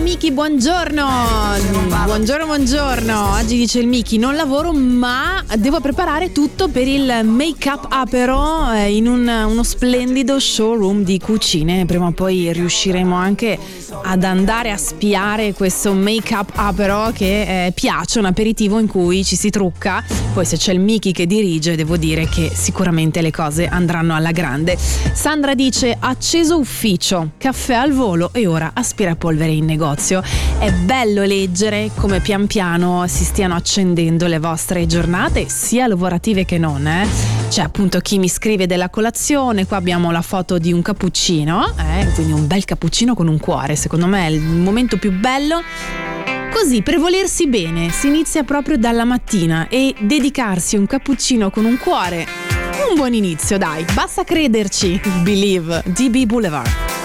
Miki, buongiorno. Buongiorno. Oggi dice il Miki: non lavoro ma devo preparare tutto per il Make-up Apero in uno splendido showroom di cucine. Prima o poi riusciremo anche ad andare a spiare questo Make-up Apero che piace, un aperitivo in cui ci si trucca. Poi se c'è il Miki che dirige, devo dire che sicuramente le cose andranno alla grande. Sandra dice: acceso ufficio, caffè al volo e ora aspirapolvere in negozio. È bello leggere come pian piano si stiano accendendo le vostre giornate, sia lavorative che non, C'è appunto chi mi scrive della colazione. Qua abbiamo la foto di un cappuccino, quindi un bel cappuccino con un cuore. Secondo me è il momento più bello. Così, per volersi bene, si inizia proprio dalla mattina e dedicarsi a un cappuccino con un cuore, un buon inizio, dai, basta crederci. Believe, DB Boulevard.